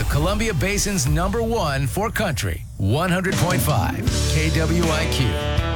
the Columbia Basin's #1 for country, 100.5 KWIQ.